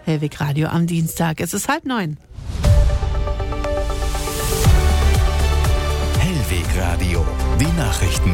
Hellwig Radio am Dienstag. Es ist 8:30. Hellwig Radio, die Nachrichten.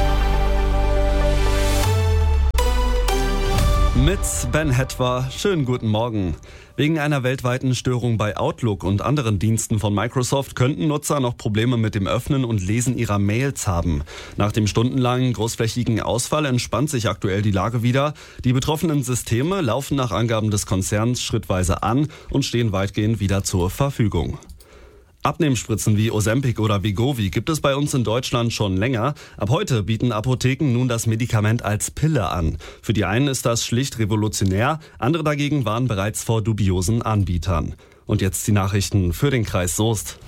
Mit Ben Hetwer, schönen guten Morgen. Wegen einer weltweiten Störung bei Outlook und anderen Diensten von Microsoft könnten Nutzer noch Probleme mit dem Öffnen und Lesen ihrer Mails haben. Nach dem stundenlangen großflächigen Ausfall entspannt sich aktuell die Lage wieder. Die betroffenen Systeme laufen nach Angaben des Konzerns schrittweise an und stehen weitgehend wieder zur Verfügung. Abnehmspritzen wie Ozempic oder Wegovy gibt es bei uns in Deutschland schon länger. Ab heute bieten Apotheken nun das Medikament als Pille an. Für die einen ist das schlicht revolutionär, andere dagegen warnen bereits vor dubiosen Anbietern. Und jetzt die Nachrichten für den Kreis Soest.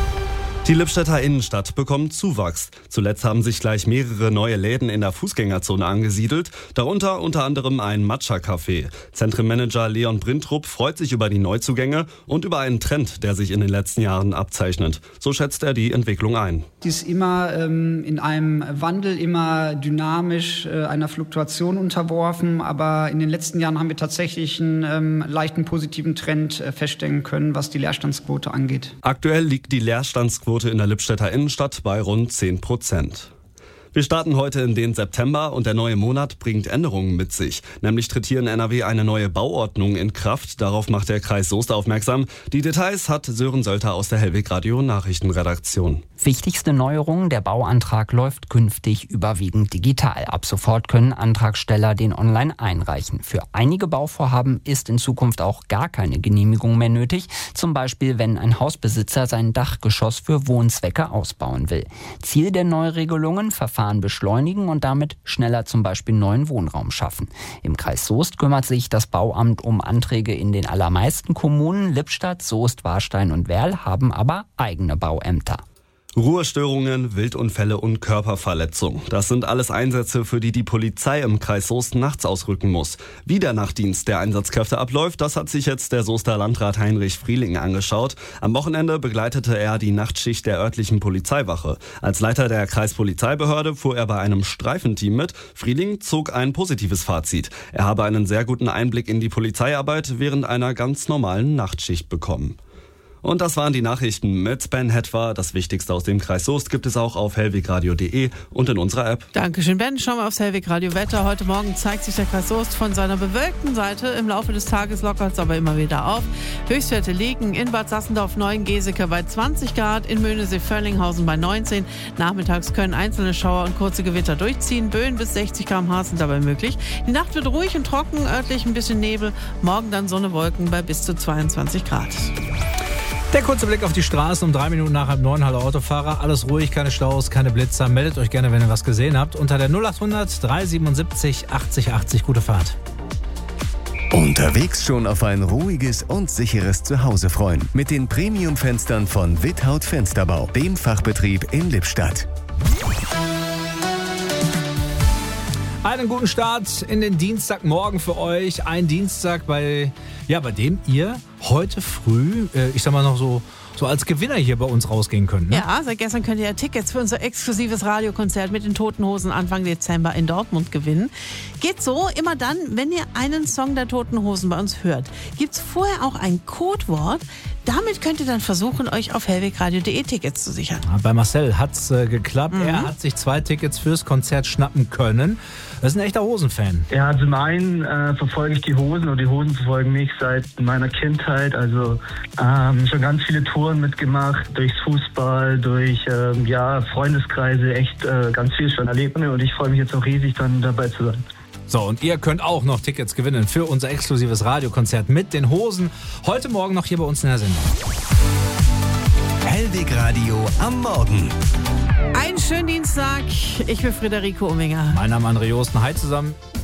Die Lippstädter Innenstadt bekommt Zuwachs. Zuletzt haben sich gleich mehrere neue Läden in der Fußgängerzone angesiedelt, darunter unter anderem ein Matcha-Café. Zentrenmanager Leon Brintrup freut sich über die Neuzugänge und über einen Trend, der sich in den letzten Jahren abzeichnet. So schätzt er die Entwicklung ein. Die ist immer in einem Wandel, immer dynamisch, einer Fluktuation unterworfen. Aber in den letzten Jahren haben wir tatsächlich einen leichten positiven Trend feststellen können, was die Leerstandsquote angeht. Aktuell liegt die Leerstandsquote in der Lippstädter Innenstadt bei rund 10%. Wir starten heute in den September und der neue Monat bringt Änderungen mit sich. Nämlich tritt hier in NRW eine neue Bauordnung in Kraft. Darauf macht der Kreis Soest aufmerksam. Die Details hat Sören Sölter aus der Hellwig Radio Nachrichtenredaktion. Wichtigste Neuerung, der Bauantrag läuft künftig überwiegend digital. Ab sofort können Antragsteller den online einreichen. Für einige Bauvorhaben ist in Zukunft auch gar keine Genehmigung mehr nötig. Zum Beispiel, wenn ein Hausbesitzer sein Dachgeschoss für Wohnzwecke ausbauen will. Ziel der Neuregelungen: Verfahren beschleunigen und damit schneller zum Beispiel neuen Wohnraum schaffen. Im Kreis Soest kümmert sich das Bauamt um Anträge in den allermeisten Kommunen. Lippstadt, Soest, Warstein und Werl haben aber eigene Bauämter. Ruhestörungen, Wildunfälle und Körperverletzung. Das sind alles Einsätze, für die die Polizei im Kreis Soest nachts ausrücken muss. Wie der Nachtdienst der Einsatzkräfte abläuft, das hat sich jetzt der Soester Landrat Heinrich Frieling angeschaut. Am Wochenende begleitete er die Nachtschicht der örtlichen Polizeiwache. Als Leiter der Kreispolizeibehörde fuhr er bei einem Streifenteam mit. Frieling zog ein positives Fazit. Er habe einen sehr guten Einblick in die Polizeiarbeit während einer ganz normalen Nachtschicht bekommen. Und das waren die Nachrichten mit Ben Hetwer. Das Wichtigste aus dem Kreis Soest gibt es auch auf hellwegradio.de und in unserer App. Dankeschön, Ben. Schauen wir aufs Hellwig Radio Wetter. Heute Morgen zeigt sich der Kreis Soest von seiner bewölkten Seite. Im Laufe des Tages lockert es aber immer wieder auf. Höchstwerte liegen in Bad Sassendorf-Neuengeseke bei 20 Grad, in Möhnesee-Völlinghausen bei 19. Nachmittags können einzelne Schauer und kurze Gewitter durchziehen. Böen bis 60 km/h sind dabei möglich. Die Nacht wird ruhig und trocken, örtlich ein bisschen Nebel. Morgen dann Sonne, Wolken bei bis zu 22 Grad. Der kurze Blick auf die Straßen um 3 Minuten nach 8:30. Hallo Autofahrer, alles ruhig, keine Staus, keine Blitzer. Meldet euch gerne, wenn ihr was gesehen habt. Unter der 0800 377 80 80. Gute Fahrt. Unterwegs schon auf ein ruhiges und sicheres Zuhause freuen. Mit den Premium-Fenstern von Without Fensterbau, dem Fachbetrieb in Lippstadt. Einen guten Start in den Dienstagmorgen für euch. Ein Dienstag, bei dem ihr heute früh, ich sag mal noch so als Gewinner hier bei uns rausgehen könnt. Ne? Ja, seit gestern könnt ihr ja Tickets für unser exklusives Radiokonzert mit den Toten Hosen Anfang Dezember in Dortmund gewinnen. Geht so, immer dann, wenn ihr einen Song der Toten Hosen bei uns hört, gibt's vorher auch ein Codewort. Damit könnt ihr dann versuchen, euch auf hellwegradio.de Tickets zu sichern. Ja, bei Marcel hat's geklappt. Er hat sich 2 Tickets fürs Konzert schnappen können. Das ist ein echter Hosenfan. Ja, zum einen verfolge ich die Hosen und die Hosen verfolgen mich seit meiner Kindheit. Also schon ganz viele Touren mitgemacht, durchs Fußball, durch Freundeskreise, echt ganz viel schon erlebt. Und ich freue mich jetzt auch riesig, dann dabei zu sein. So, und ihr könnt auch noch Tickets gewinnen für unser exklusives Radiokonzert mit den Hosen. Heute Morgen noch hier bei uns in der Sendung. Hellwig Radio am Morgen. Einen schönen Dienstag. Ich bin Friederike Umminger. Mein Name ist André Josten. Hi zusammen.